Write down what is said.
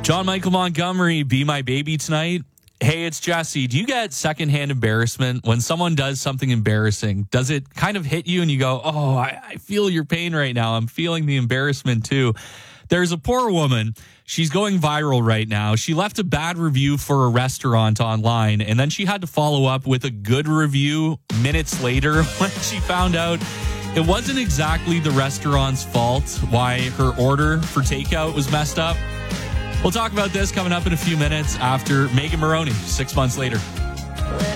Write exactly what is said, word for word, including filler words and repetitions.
John Michael Montgomery, Be My Baby tonight. Hey, it's Jesse. Do you get secondhand embarrassment when someone does something embarrassing? Does it kind of hit you and you go, oh, I, I feel your pain right now. I'm feeling the embarrassment too. There's a poor woman. She's going viral right now. She left a bad review for a restaurant online, and then she had to follow up with a good review minutes later when she found out it wasn't exactly the restaurant's fault why her order for takeout was messed up. We'll talk about this coming up in a few minutes after Megan Moroney, six months later.